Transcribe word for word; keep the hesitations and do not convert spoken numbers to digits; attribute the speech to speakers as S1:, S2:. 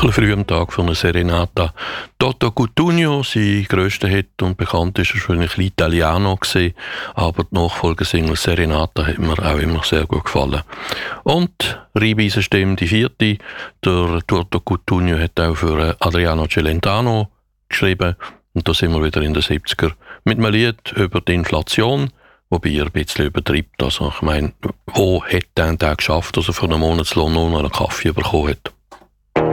S1: bisschen früh am Tag für eine Serenata. Toto Cutugno, sein grösster Hit und bekannt ist er schon ein bisschen Italiano gewesen, aber die Nachfolgesingle Serenata hat mir auch immer sehr gut gefallen. Und Ribise Stimme, die vierte, der Toto Cutugno hat auch für Adriano Celentano geschrieben und da sind wir wieder in den siebziger mit einem Lied über die Inflation, wobei er ein bisschen übertreibt. Also ich meine, wo hat denn der geschafft, dass er für einen Monatslohn nur noch einen Kaffee bekommen hat?